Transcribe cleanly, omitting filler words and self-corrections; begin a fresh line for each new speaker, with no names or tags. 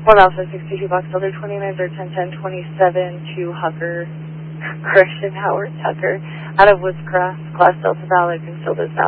Fort Alpha 62 Box Elder 29 10 10 27 to Howard Tucker out of Woods Cross, Class Delta Valid, concealed as valid.